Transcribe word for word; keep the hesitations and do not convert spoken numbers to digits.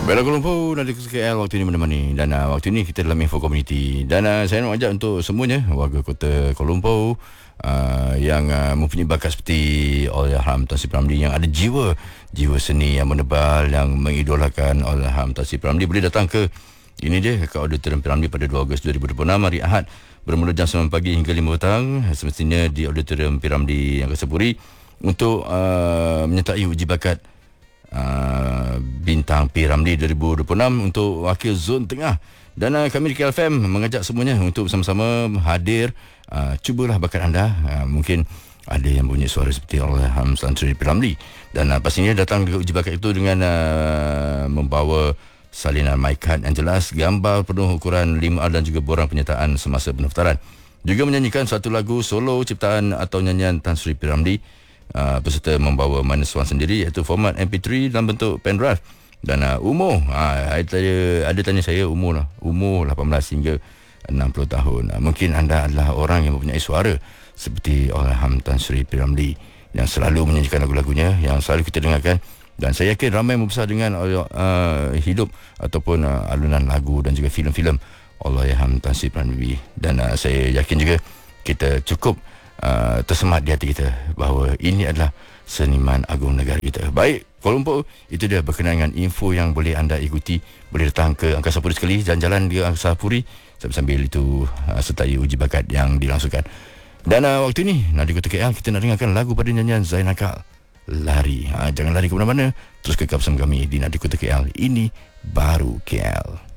Bella Kuala Lumpur dari K L waktu ini menemani. Dan uh, waktu ini kita dalam info community. Dan uh, saya nak ajak untuk semuanya warga kota Kuala Lumpur uh, yang uh, mempunyai bakat seperti Allahyarham Tan Sri P. yang ada jiwa jiwa seni yang menebal, yang mengidolakan Allahyarham Tan Sri P. boleh datang ke ini dia ke Auditorium P. pada dua Ogos dua ribu dua puluh enam hari Ahad bermula jam sembilan pagi hingga lima petang, semestinya di Auditorium P. yang Kesepuri untuk uh, menyertai uji bakat Uh, bintang P. Ramlee dua ribu dua puluh enam untuk wakil zon tengah. Dan uh, kami di K L F M mengajak semuanya untuk bersama-sama hadir. Uh, cubalah bakat anda. Uh, mungkin ada yang punya suara seperti Allahyarham Tan Sri P. Ramlee. Dan uh, pastinya datang ke uji bakat itu dengan uh, membawa salinan mic card yang jelas, gambar penuh ukuran lima A dan juga borang penyertaan semasa pendaftaran. Juga menyanyikan satu lagu solo ciptaan atau nyanyian Tan Sri P. Ramlee. Uh, peserta membawa minus one sendiri, iaitu format M P three dalam bentuk pendrive. Dan uh, umur uh, ada, ada tanya saya umur lah umur lapan belas hingga enam puluh tahun. uh, Mungkin anda adalah orang yang mempunyai suara seperti Allahyarham Tan Sri P. Ramlee yang selalu menyanyikan lagu-lagunya yang selalu kita dengarkan. Dan saya yakin ramai yang membesar dengan uh, hidup ataupun uh, alunan lagu dan juga filem-filem Allahyarham Tan Sri P. Ramlee. Dan uh, saya yakin juga kita cukup Uh, tersemat di hati kita bahawa ini adalah seniman agung negara kita. Baik, Kuala Lumpur, itu dia berkenaan dengan info yang boleh anda ikuti. Boleh datang ke Angkasa Puri sekali, jalan-jalan di Angkasa Puri sambil-sambil itu uh, sertai uji bakat yang dilangsungkan. Dan uh, waktu ini Nadi Kota K L, kita nak dengarkan lagu pada nyanyian Zainal Kal, Lari. uh, Jangan lari ke mana-mana, terus kekal bersama kami di Nadi Kota K L. Ini baru K L.